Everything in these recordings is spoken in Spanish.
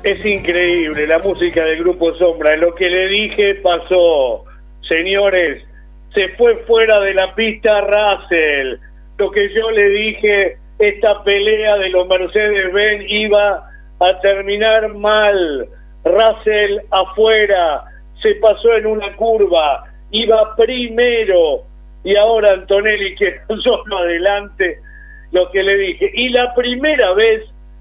Es increíble la música del Grupo Sombra. Lo que le dije pasó, señores. Se fue fuera de la pista Russell. Lo que yo le dije, esta pelea de los Mercedes-Benz iba a terminar mal. Russell afuera, se pasó en una curva, iba primero, y ahora Antonelli quedó solo adelante. Lo que le dije. Y la primera vez,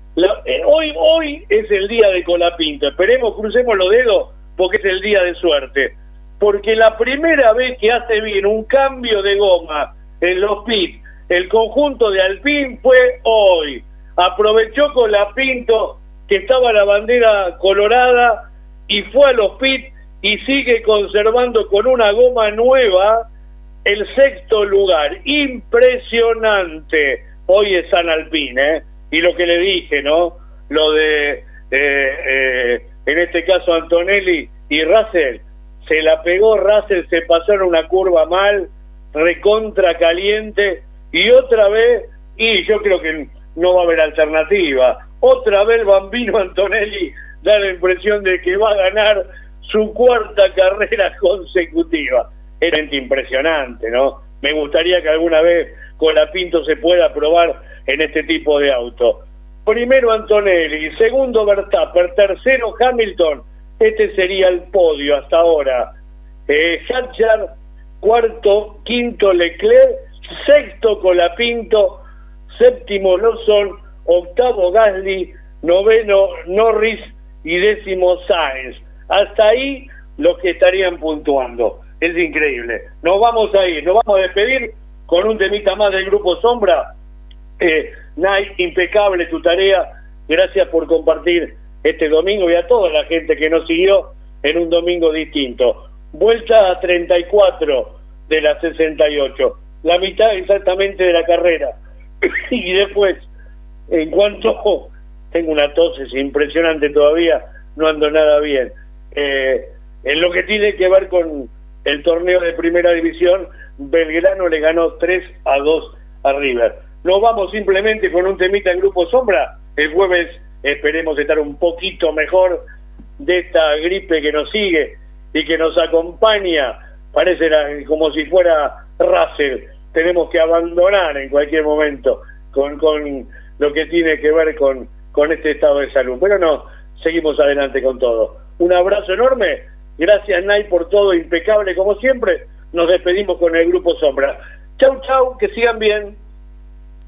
hoy es el día de Colapinto. Esperemos, crucemos los dedos, porque es el día de suerte. Porque la primera vez que hace bien un cambio de goma en los pits, el conjunto de Alpine fue hoy. Aprovechó Colapinto que estaba la bandera colorada y fue a los pits y sigue conservando con una goma nueva el sexto lugar. Impresionante. Hoy es San Alpine, Y lo que le dije, ¿no? Lo de, en este caso, Antonelli y Russell. Se la pegó Russell, se pasó en una curva mal, recontra caliente, y otra vez, y yo creo que no va a haber alternativa, otra vez el bambino Antonelli da la impresión de que va a ganar su cuarta carrera consecutiva. Es realmente impresionante, ¿no? Me gustaría que alguna vez Colapinto se pueda probar en este tipo de auto. Primero Antonelli, segundo Verstappen, tercero Hamilton. Este sería el podio hasta ahora. Hadjar, cuarto, quinto Leclerc, sexto Colapinto, séptimo Lawson, octavo Gasly, noveno Norris y décimo Sainz. Hasta ahí los que estarían puntuando. Es increíble. Nos vamos a ir, nos vamos a despedir con un temita más del Grupo Sombra. Nay, impecable tu tarea. Gracias por compartir este domingo y a toda la gente que nos siguió en un domingo distinto. Vuelta a 34 de la 68, la mitad exactamente de la carrera. Y después, en cuanto tengo una tos, es impresionante todavía, no ando nada bien. En lo que tiene que ver con el torneo de primera división, Belgrano le ganó 3-2 a River. Nos vamos simplemente con un temita en Grupo Sombra. El jueves esperemos estar un poquito mejor de esta gripe que nos sigue y que nos acompaña. Parece como si fuera Russell. Tenemos que abandonar en cualquier momento con lo que tiene que ver con este estado de salud. Pero no, seguimos adelante con todo. Un abrazo enorme. Gracias, Nay, por todo, impecable como siempre. Nos despedimos con el Grupo Sombra. Chau, chau, que sigan bien.